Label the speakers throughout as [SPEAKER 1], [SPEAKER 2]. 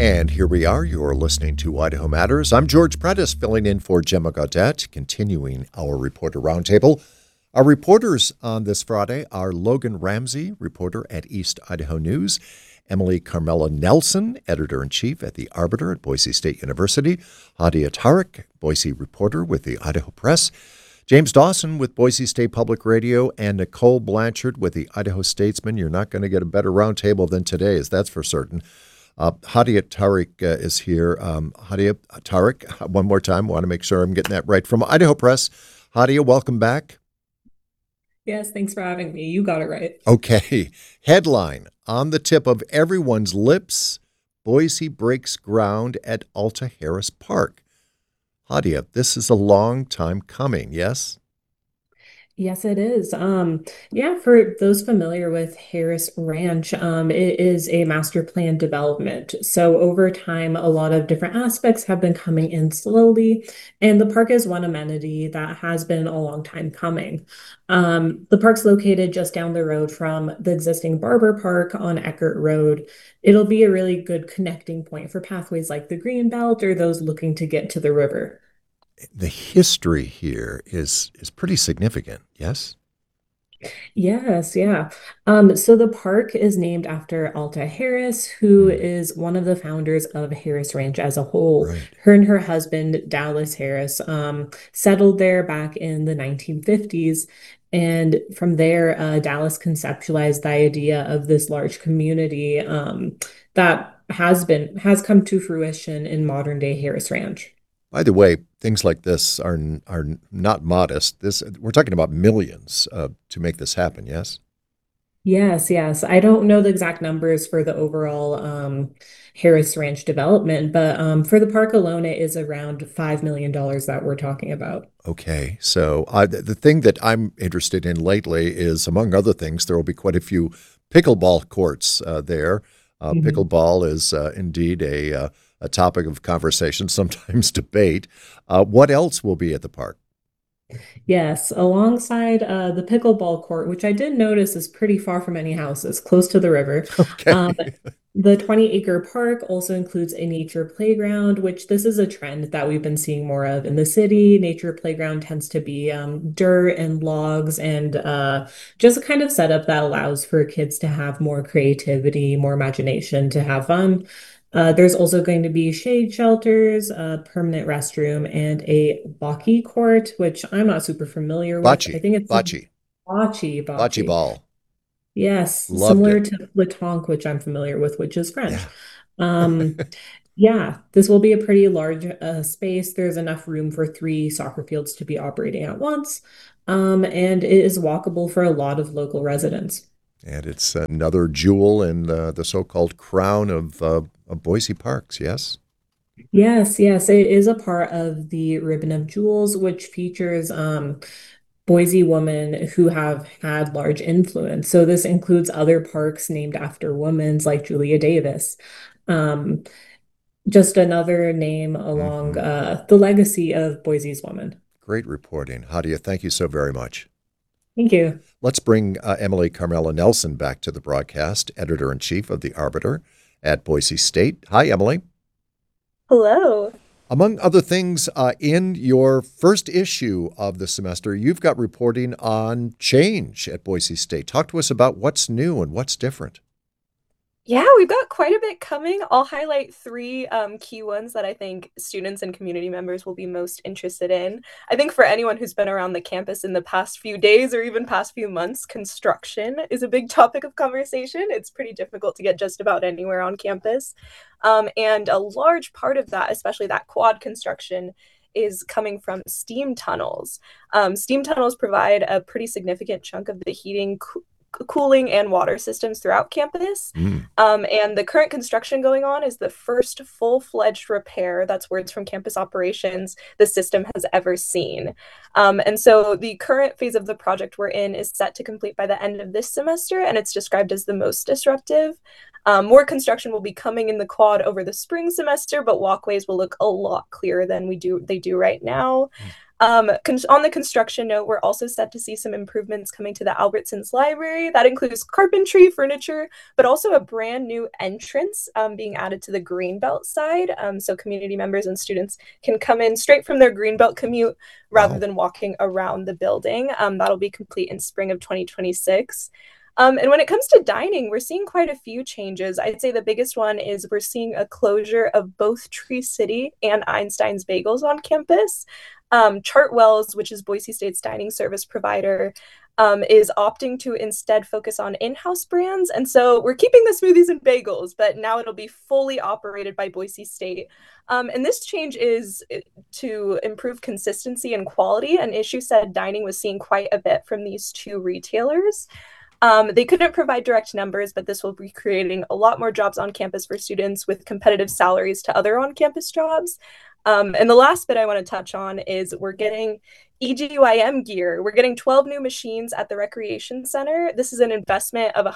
[SPEAKER 1] And here we are. You're listening to Idaho Matters. I'm George Prentice, filling in for Gemma Gaudette, continuing our Reporter Roundtable. Our reporters on this Friday are Logan Ramsey, reporter at East Idaho News, Emily Carmela Nelson, editor-in-chief at The Arbiter at Boise State University, Hadia Tariq, Boise reporter with the Idaho Press, James Dawson with Boise State Public Radio, and Nicole Blanchard with the Idaho Statesman. You're not going to get a better roundtable than today's, that's for certain. Hadia Tariq is here. Hadia Tariq, one more time, want to make sure I'm getting that right, from Idaho Press. Hadia, welcome back.
[SPEAKER 2] Yes, thanks for having me. You got it right.
[SPEAKER 1] Okay. Headline on the tip of everyone's lips: Boise breaks ground at Alta Harris Park. Hadia, this is a long time coming, yes?
[SPEAKER 2] Yes, it is. Yeah, for those familiar with Harris Ranch, it is a master plan development. So over time, a lot of different aspects have been coming in slowly, and the park is one amenity that has been a long time coming. The park's located just down the road from the existing Barber Park on Eckert Road. It'll be a really good connecting point for pathways like the Greenbelt or those looking to get to the river.
[SPEAKER 1] The history here is pretty significant, yes?
[SPEAKER 2] Yes, yeah. So the park is named after Alta Harris, who
[SPEAKER 1] Mm,
[SPEAKER 2] is one of the founders of Harris Ranch as a whole.
[SPEAKER 1] right.
[SPEAKER 2] Her and her husband, Dallas Harris, settled there back in the 1950s. And from there, Dallas conceptualized the idea of this large community that has come to fruition in modern day Harris Ranch.
[SPEAKER 1] By the way, things like this are not modest. We're talking about millions to make this happen, yes?
[SPEAKER 2] Yes, yes. I don't know the exact numbers for the overall Harris Ranch development, but for the park alone, it is around $5 million that we're talking about.
[SPEAKER 1] Okay, so the thing that I'm interested in lately is, among other things, there will be quite a few pickleball courts there.
[SPEAKER 2] Mhm.
[SPEAKER 1] Pickleball is indeed a topic of conversation, sometimes debate. What else will be at the park?
[SPEAKER 2] Yes, alongside the pickleball court, which I did notice is pretty far from any houses, close to the river. Um,
[SPEAKER 1] Okay.
[SPEAKER 2] the 20-acre park also includes a nature playground, which this is a trend that we've been seeing more of in the city. Nature playground tends to be dirt and logs and just a kind of setup that allows for kids to have more creativity, more imagination, to have fun. There's also going to be shade shelters, a permanent restroom, and a bocce court, which I'm not super familiar with. I
[SPEAKER 1] Bocce,
[SPEAKER 2] think it's
[SPEAKER 1] bocce, bocce
[SPEAKER 2] bocce.
[SPEAKER 1] ball.
[SPEAKER 2] Yes,
[SPEAKER 1] Loved
[SPEAKER 2] similar
[SPEAKER 1] it.
[SPEAKER 2] to pétanque, which I'm familiar with, which is French.
[SPEAKER 1] Yeah.
[SPEAKER 2] Um, yeah, this will be a pretty large space. There's enough room for three soccer fields to be operating at once, and it is walkable for a lot of local residents.
[SPEAKER 1] And it's another jewel in the so-called crown of Boise parks, yes?
[SPEAKER 2] Yes, yes, it is a part of the Ribbon of Jewels, which features Boise women who have had large influence. So this includes other parks named after women like Julia Davis. Um, just another name along
[SPEAKER 1] Hmm.
[SPEAKER 2] the legacy of Boise's women.
[SPEAKER 1] Great reporting. Hadia, thank you so very much.
[SPEAKER 2] Thank you.
[SPEAKER 1] Let's bring Emily Carmela Nelson back to the broadcast, editor-in-chief of The Arbiter at Boise State. Hi, Emily.
[SPEAKER 3] Hello.
[SPEAKER 1] Among other things, in your first issue of the semester, you've got reporting on change at Boise State. Talk to us about what's new and what's different.
[SPEAKER 3] Yeah, we've got quite a bit coming. I'll highlight three key ones that I think students and community members will be most interested in. I think for anyone who's been around the campus in the past few days or even past few months, construction is a big topic of conversation. It's pretty difficult to get just about anywhere on campus. And a large part of that, especially that quad construction, is coming from steam tunnels. Steam tunnels provide a pretty significant chunk of the heating, cooling and water systems throughout campus.
[SPEAKER 1] Mm.
[SPEAKER 3] And the current construction going on is the first full-fledged repair, that's words from campus operations, the system has ever seen. And so the current phase of the project we're in is set to complete by the end of this semester, and it's described as the most disruptive. More construction will be coming in the quad over the spring semester, but walkways will look a lot clearer than they do right now. On the construction note, we're also set to see some improvements coming to the Albertsons Library. That includes carpentry, furniture, but also a brand new entrance being added to the Greenbelt side. So community members and students can come in straight from their Greenbelt commute rather
[SPEAKER 1] Wow.
[SPEAKER 3] than walking around the building. That'll be complete in spring of 2026. And when it comes to dining, we're seeing quite a few changes. I'd say the biggest one is we're seeing a closure of both Tree City and Einstein's Bagels on campus. Chartwells, which is Boise State's dining service provider, is opting to instead focus on in-house brands. And so we're keeping the smoothies and bagels, but now it'll be fully operated by Boise State. And this change is to improve consistency and quality. An issue said dining was seeing quite a bit from these two retailers. They couldn't provide direct numbers, but this will be creating a lot more jobs on campus for students with competitive salaries to other on-campus jobs. And the last bit I want to touch on is we're getting EGYM gear. We're getting 12 new machines at the Recreation Center. This is an investment of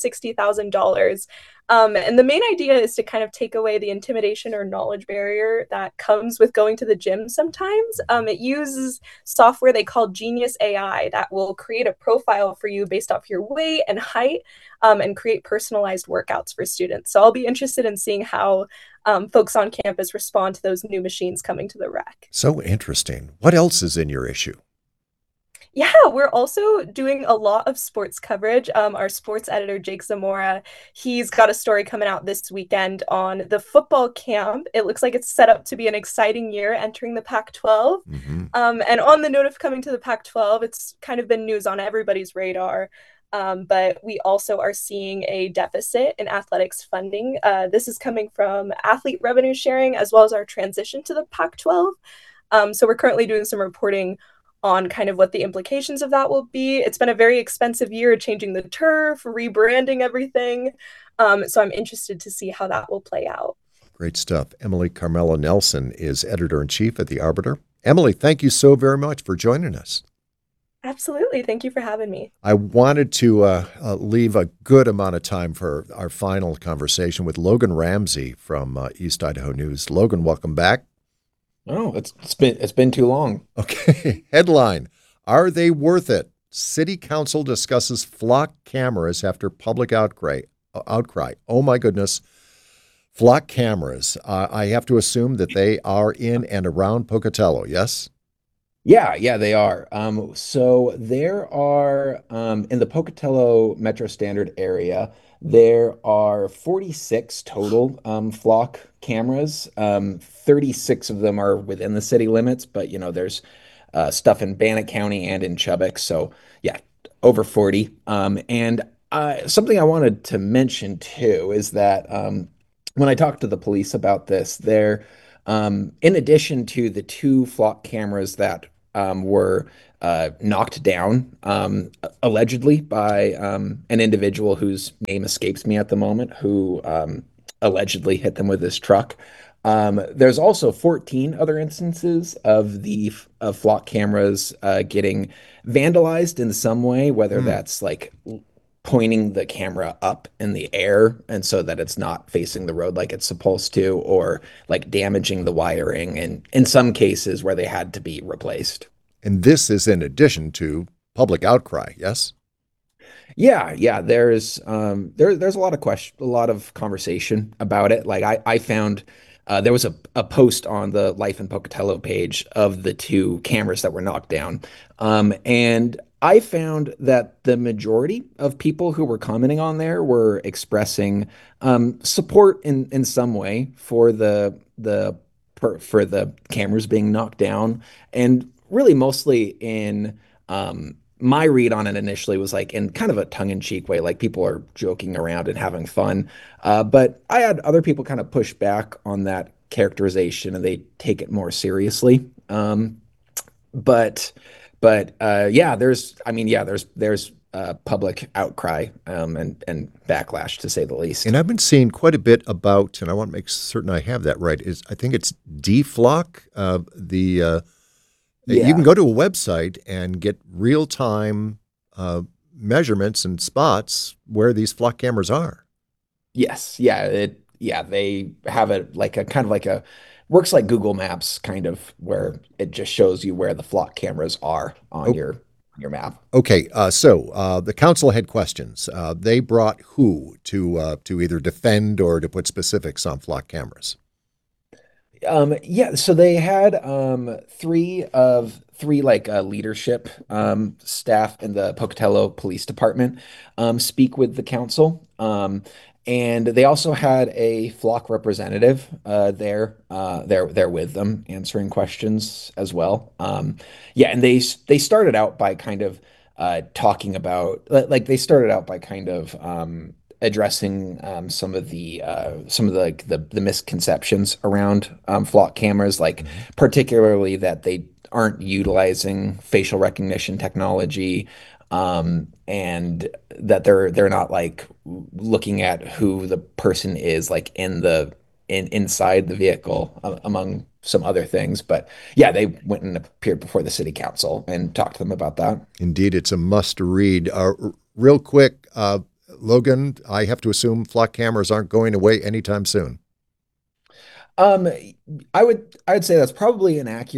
[SPEAKER 3] $160,000. And the main idea is to kind of take away the intimidation or knowledge barrier that comes with going to the gym sometimes. It uses software they call Genius AI that will create a profile for you based off your weight and height and create personalized workouts for students. So I'll be interested in seeing how folks on campus respond to those new machines coming to the rec.
[SPEAKER 1] So interesting. What else is in your issue?
[SPEAKER 3] Yeah, we're also doing a lot of sports coverage. Our sports editor, Jake Zamora, he's got a story coming out this weekend on the football camp. It looks like it's set up to be an exciting year entering the Pac-12.
[SPEAKER 1] Mm-hmm.
[SPEAKER 3] And on the note of coming to the Pac-12, it's kind of been news on everybody's radar. But we also are seeing a deficit in athletics funding. This is coming from athlete revenue sharing as well as our transition to the Pac-12. So we're currently doing some reporting on kind of what the implications of that will be. It's been a very expensive year changing the turf, rebranding everything. So I'm interested to see how that will play out.
[SPEAKER 1] Great stuff. Emily Carmela Nelson is editor-in-chief at The Arbiter. Emily, thank you so very much for joining us.
[SPEAKER 3] Absolutely. Thank you for having me.
[SPEAKER 1] I wanted to leave a good amount of time for our final conversation with Logan Ramsey from East Idaho News. Logan, welcome back.
[SPEAKER 4] Oh, it's been too long.
[SPEAKER 1] Okay. Headline: Are they worth it? City Council discusses flock cameras after public outcry. Oh my goodness. Flock cameras. I have to assume that they are in and around Pocatello, yes?
[SPEAKER 4] Yeah, they are. So there are in the Pocatello Metro Standard area, there are 46 total flock cameras. 36 of them are within the city limits, but there's stuff in Bannock County and in Chubbuck. So yeah, over 40. And something I wanted to mention too is that when I talked to the police about this, in addition to the two flock cameras that were knocked down allegedly by an individual whose name escapes me at the moment, who allegedly hit them with his truck. There's also 14 other instances of the flock cameras getting vandalized in some way, whether that's like pointing the camera up in the air and so that it's not facing the road like it's supposed to, or like damaging the wiring, and in some cases where they had to be replaced.
[SPEAKER 1] And this is in addition to public outcry, yes?
[SPEAKER 4] Yeah. There's a lot of conversation about it. Like I found there was a post on the Life in Pocatello page of the two cameras that were knocked down, and I found that the majority of people who were commenting on there were expressing support in some way for the cameras being knocked down, and really mostly in my read on it initially was like in kind of a tongue-in-cheek way, like people are joking around and having fun. But I had other people kind of push back on that characterization, and they take it more seriously. But yeah, there's public outcry and backlash, to say the least.
[SPEAKER 1] And I've been seeing quite a bit about, and I want to make certain I have that right, I think it's DFlock. You can go to a website and get real-time measurements and spots where these flock cameras are.
[SPEAKER 4] Yes, they have it like a kind of like a works like Google Maps kind of where it just shows you where the flock cameras are on
[SPEAKER 1] Oh,
[SPEAKER 4] your map.
[SPEAKER 1] okay. The council had questions. They brought who to either defend or to put specifics on flock cameras?
[SPEAKER 4] Yeah, so they had three like leadership staff in the Pocatello Police Department speak with the council. And they also had a flock representative there with them answering questions as well. Yeah, and they started out by kind of talking about like they started out by kind of addressing some of the like the misconceptions around flock cameras, like particularly that they aren't utilizing facial recognition technology, and that they're not like looking at who the person is like inside the vehicle, among some other things. But yeah, they went and appeared before the city council and talked to them about that.
[SPEAKER 1] Indeed, it's a must read. Real quick, Logan, I have to assume flock cameras aren't going away anytime soon.
[SPEAKER 4] Um, I would say that's probably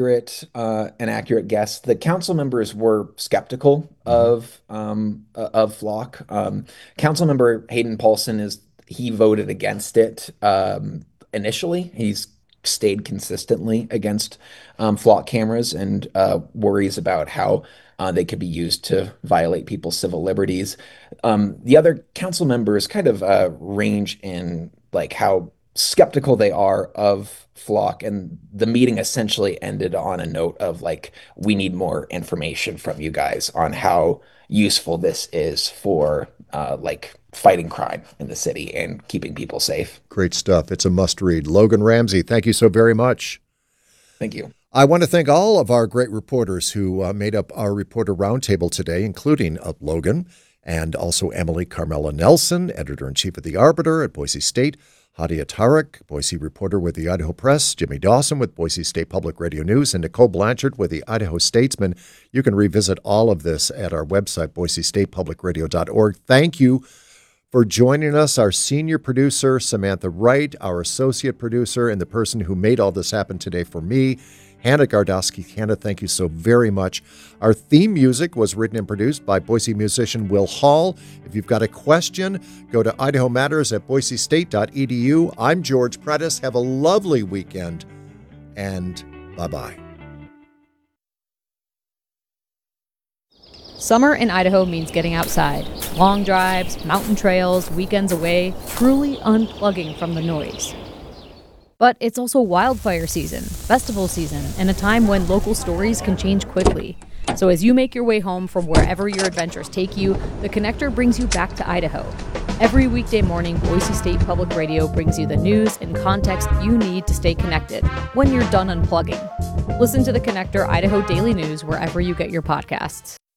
[SPEAKER 4] an accurate guess. The council members were skeptical
[SPEAKER 1] Mhm.
[SPEAKER 4] of Flock. Council member Hayden Paulson he voted against it initially. He's stayed consistently against Flock cameras and worries about how they could be used to violate people's civil liberties. The other council members kind of range in like how skeptical they are of Flock, and the meeting essentially ended on a note of like, we need more information from you guys on how useful this is for like fighting crime in the city and keeping people safe.
[SPEAKER 1] Great stuff. It's a must read. Logan Ramsey, thank you so very much.
[SPEAKER 4] Thank you.
[SPEAKER 1] I want to thank all of our great reporters who made up our reporter roundtable today, including Logan and also Emily Carmela Nelson, editor in chief of The Arbiter at Boise State, Hadia Tarek, Boise reporter with the Idaho Press, Jimmy Dawson with Boise State Public Radio News, and Nicole Blanchard with the Idaho Statesman. You can revisit all of this at our website, boisestatepublicradio.org. Thank you for joining us, our senior producer, Samantha Wright, our associate producer, and the person who made all this happen today for me, Hannah Gardowski. Hannah, thank you so very much. Our theme music was written and produced by Boise musician Will Hall. If you've got a question, go to Idaho Matters at boisestate.edu. I'm George Prentice. Have a lovely weekend, and bye-bye.
[SPEAKER 5] Summer in Idaho means getting outside. Long drives, mountain trails, weekends away, truly unplugging from the noise. But it's also wildfire season, festival season, and a time when local stories can change quickly. So as you make your way home from wherever your adventures take you, The Connector brings you back to Idaho. Every weekday morning, Boise State Public Radio brings you the news and context you need to stay connected when you're done unplugging. Listen to The Connector Idaho Daily News wherever you get your podcasts.